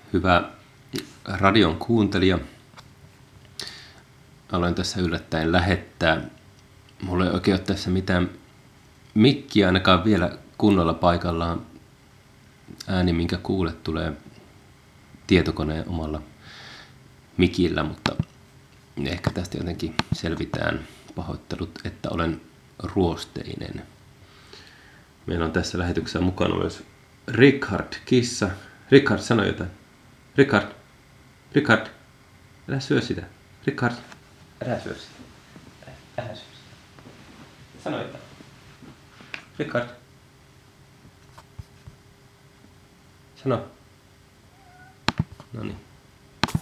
Hyvä radion kuuntelija. Aloin tässä yllättäen lähettää. Mulla ei oikein ole tässä mitään mikkiä ainakaan vielä kunnolla paikallaan. Ääni, minkä kuulet, tulee tietokoneen omalla mikillä, mutta ehkä tästä jotenkin selvitään. Pahoittelut, että olen ruosteinen. Meillä on tässä lähetyksessä mukana myös Richard Kissa. Richard, sano jotain. Richard, älä syö sitä. Richard, älä syö sitä. Älä syö sitä. Sano jotain. Richard. Sano. Noniin.